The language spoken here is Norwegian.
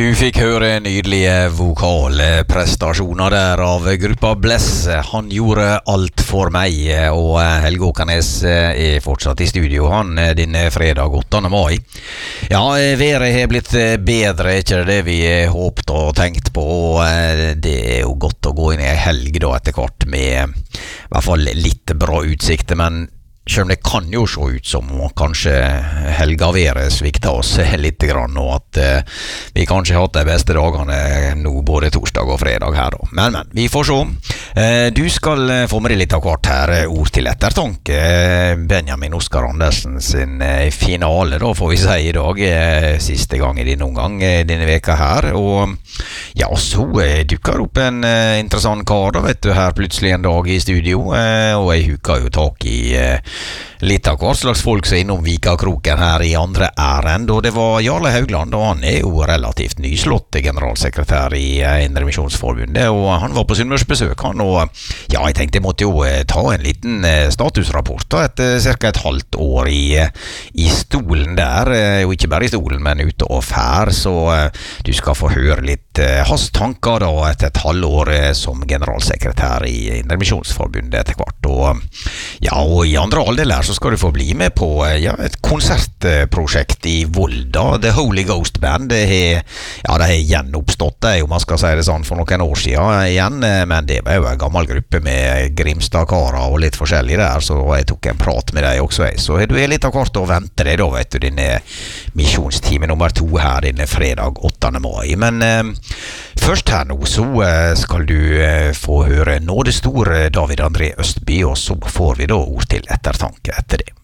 Du fikk høre nydelige vokalprestasjoner der av gruppa Bless. Han gjorde alt for meg, og Helge Åkernes er fortsatt i studio, han denne fredag 8. mai. Ja, været har blitt bedre, ikke det vi håpet og tenkt på, og det er jo godt å gå inn i en helg da etter hvert med i hvert fall litt bra utsikter, men selv om det kan jo se ut som kanskje helgaværet svikter oss litt grann, og at vi kanskje har hatt de beste dagene nå både torsdag og fredag her da. Men, vi får se. Du skal få med deg litt av hvert her, ord til ettertanke. Benjamin Oskar Andersen sin finale da, får vi si i dag, siste gang i din omgang denne veka her, og ja, så dukker opp en interessant kar da, vet du, her plutselig en dag i studio, og jeg hukker jo tak i litt av hva slags folk som er innom Vikakroken her i andre ærend, og det var Jarle Haugland, og han er jo relativt nyslått generalsekretær i Indremisjonsforbundet, og han var på Sunnmørsbesøk, han, og ja, jeg tenkte jeg måtte jo ta en liten statusrapport da, etter cirka et halvt år i stolen der, og ikke bare i stolen, men ute og fær, så du skal få høre litt hans tanker da, etter et halvår som generalsekretær i Indremisjonsforbundet etter hvert, og ja, og i andre halvdeler så skal du få bli med på et konsertprosjekt i Volda, The Holy Ghost Band. Det har gjenoppstått, om man skal si det sånn, for noen år siden igjen, men det var jo en gammel gruppe med Grimstad-karer og litt forskjellig der, så jeg tok en prat med deg også, så du er litt av hvert å vente deg da, vet du, denne misjonstime nummer 2 her denne fredag 8. mai, men først her nå så skal du få høre nådestor David André Østby, og så får vi da ord til ettertanke etter det.